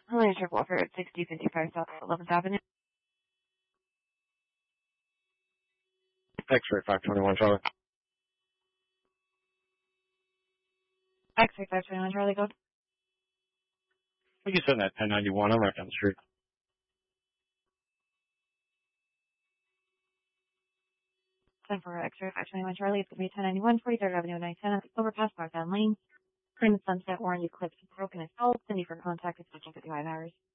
Hello, Trip Walker at 6055 South 11th Avenue. X-ray 521, Charlie. X-ray 521 Charlie, go. I think you said that 1091. I'm right down the street. Time for X-ray 521 Charlie. It's going to be 1091 43rd Avenue 910 overpass Parktown Lane. Claim Sunset Orange Eclipse broken assault. Send you for contact at 55 hours.